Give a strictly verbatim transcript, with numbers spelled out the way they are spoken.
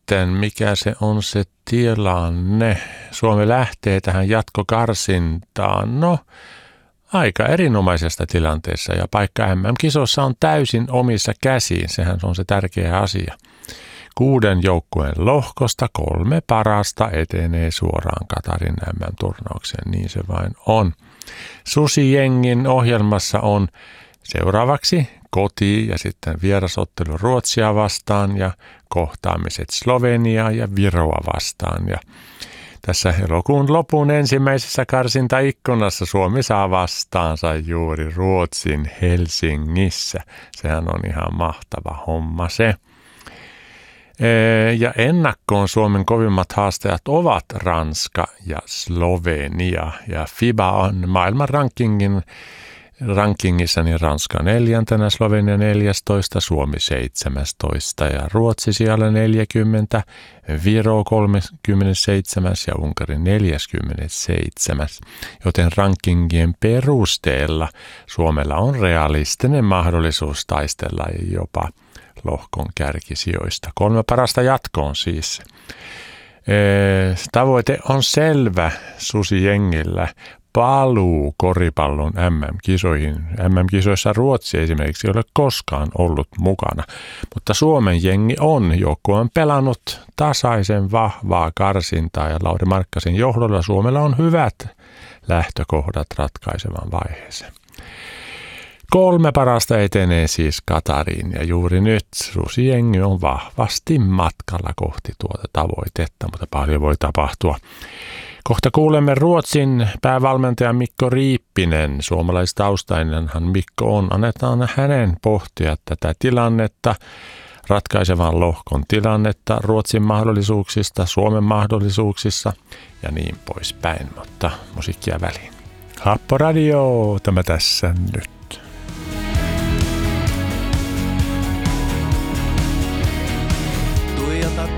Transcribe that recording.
sitten, mikä se on se tilanne? Suomi lähtee tähän jatkokarsintaan. No, aika erinomaisesta tilanteessa ja paikka M M-kisossa on täysin omissa käsiin. Sehän on se tärkeä asia. Kuuden joukkueen lohkosta kolme parasta etenee suoraan Qatarin M M-turnaukseen. Niin se vain on. Susijengin ohjelmassa on seuraavaksi koti- ja sitten vierasottelu Ruotsia vastaan ja kohtaamiset Sloveniaa ja Viroa vastaan. Ja tässä elokuun lopun ensimmäisessä karsintaikkunassa Suomi saa vastaansa juuri Ruotsin Helsingissä. Sehän on ihan mahtava homma se. Ja ennakkoon Suomen kovimmat haastajat ovat Ranska ja Slovenia. Ja FIBA on maailman rankingin, rankingissa niin Ranska neljäntenä, Slovenia neljästoista, Suomi seitsemästoista ja Ruotsi siellä neljäkymmentä, Viro kolmekymmentäseitsemän ja Unkari neljäkymmentäseitsemän. Joten rankingien perusteella Suomella on realistinen mahdollisuus taistella jopa lohkon kärkisijoista. Kolme parasta jatkoon siis. Tavoite on selvä Susijengillä. Paluu koripallon M M-kisoihin. M M-kisoissa Ruotsi esimerkiksi ei ole koskaan ollut mukana, mutta Suomen jengi on. Joukko on pelannut tasaisen vahvaa karsintaa ja Lauri Markkasen johdolla Suomella on hyvät lähtökohdat ratkaisevan vaiheeseen. Kolme parasta etenee siis Qatariin ja juuri nyt Susijengi on vahvasti matkalla kohti tuota tavoitetta, mutta paljon voi tapahtua. Kohta kuulemme Ruotsin päävalmentaja Mikko Riippinen. Suomalaistaustainenhan Mikko on. Annetaan hänen pohtia tätä tilannetta, ratkaisevan lohkon tilannetta, Ruotsin mahdollisuuksista, Suomen mahdollisuuksissa ja niin poispäin. Mutta musiikkia väliin. Happo Radio, tämä tässä nyt.